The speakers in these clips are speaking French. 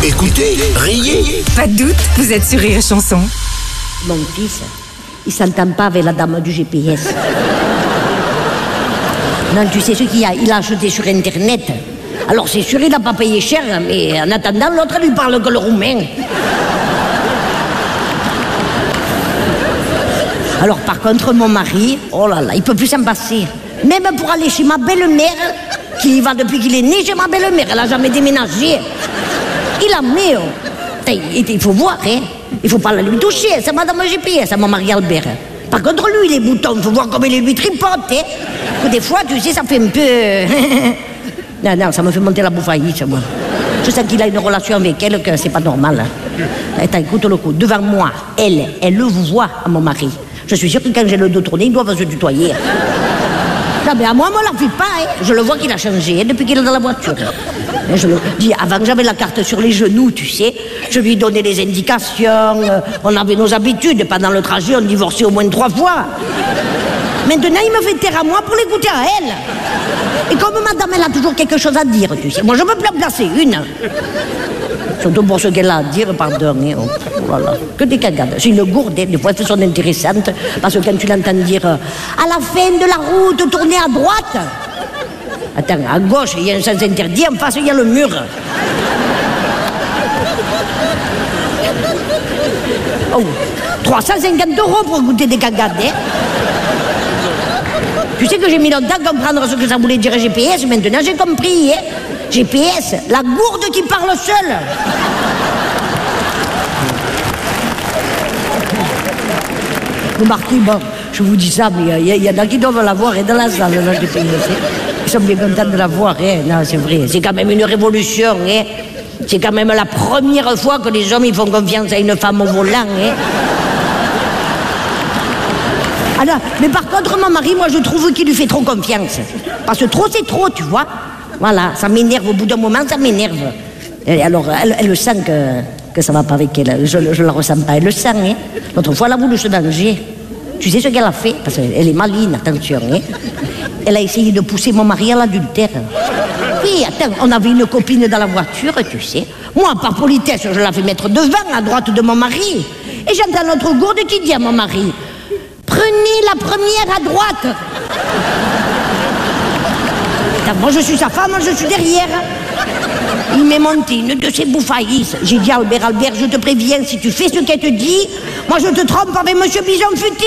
Écoutez, riez. Pas de doute, vous êtes sur Rire et Chanson. Mon fils, il s'entend pas avec la dame du GPS. Non, tu sais ce qu'il y a? Il a acheté sur Internet. Alors c'est sûr, il n'a pas payé cher, mais en attendant, l'autre lui parle que le roumain. Alors par contre, mon mari, oh là là, il peut plus s'en passer. Même pour aller chez ma belle-mère, qui y va depuis qu'il est né chez ma belle-mère, elle n'a jamais déménagé. Il a mis, il faut voir, hein. Il faut pas la lui toucher, c'est madame GPS, c'est mon mari Albert. Par contre, lui, les boutons, il faut voir comme il lui tripote, hein. Que des fois, tu sais, ça fait un peu... Non, ça me fait monter la bouffaïsse, moi. Je sens qu'il a une relation avec elle, que c'est pas normal. Attends, écoute le coup. Devant moi, elle le voit à mon mari. Je suis sûre que quand j'ai le dos tourné, ils doivent se tutoyer. Non, mais à moi, on ne la fait pas, hein. Je le vois qu'il a changé, hein, depuis qu'il est dans la voiture. Et je le dis, avant que j'avais la carte sur les genoux, tu sais, je lui donnais les indications, on avait nos habitudes. Pendant le trajet, on divorçait au moins 3 fois. Maintenant, il me fait taire à moi pour l'écouter à elle. Et comme madame, elle a toujours quelque chose à dire, tu sais, moi, je veux plus en placer une. Surtout pour ce qu'elle a à dire, pardon. Voilà. Que des cagades. C'est une gourde, des fois, elles sont intéressantes, parce que quand tu l'entends dire à la fin de la route, tournez à droite. Attends, à gauche, il y a un sens interdit, en face, il y a le mur. Oh, 350 € pour goûter des cagades, hein. Tu sais que j'ai mis longtemps à comprendre ce que ça voulait dire GPS, maintenant j'ai compris, hein. GPS, la gourde qui parle seule. Remarquez, bon, je vous dis ça, mais il y en a qui doivent la voir, et dans la salle, là, je ils sont bien contents de la voir, hein. Non, c'est vrai, c'est quand même une révolution, hein. C'est quand même la première fois que les hommes ils font confiance à une femme au volant, hein. Alors, mais par contre, mon mari, moi, je trouve qu'il lui fait trop confiance. Parce que trop, c'est trop, tu vois. Voilà, ça m'énerve, au bout d'un moment, ça m'énerve. Alors, elle sent que ça va pas avec elle. Je la ressens pas, elle le sent, hein. L'autre fois, elle a voulu se danger. Tu sais ce qu'elle a fait? Parce qu'elle est maligne, attention, hein. Elle a essayé de pousser mon mari à l'adultère. Oui, attends, on avait une copine dans la voiture, tu sais. Moi, par politesse, je la fais mettre devant, à droite de mon mari. Et j'entends notre gourde qui dit à mon mari: prenez la première à droite. Moi, je suis sa femme, je suis derrière. Il m'est monté une de ses bouffaillisses. J'ai dit à Albert, je te préviens, si tu fais ce qu'elle te dit, moi je te trompe avec monsieur Bison Futé.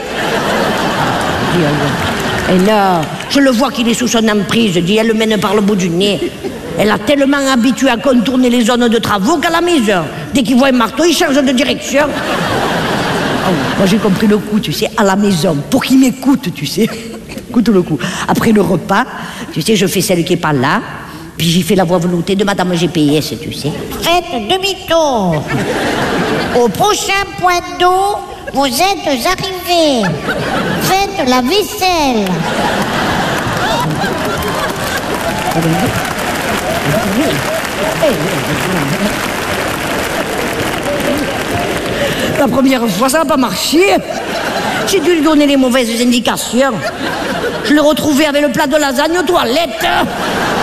Et là, je le vois qu'il est sous son emprise. Je dis, elle le mène par le bout du nez. Elle a tellement habitué à contourner les zones de travaux qu'à la maison, dès qu'il voit un marteau, il change de direction. Oh, moi j'ai compris le coup, tu sais, à la maison, pour qu'il m'écoute, tu sais. Écoute le coup. Après le repas, tu sais, je fais celle qui est pas là, puis j'y fais la voix veloutée de madame GPS, tu sais. Faites demi-tour. Au prochain point d'eau, vous êtes arrivés. Faites la vaisselle. La première fois, ça n'a pas marché. J'ai dû lui donner les mauvaises indications. Je l'ai retrouvé avec le plat de lasagne aux toilettes.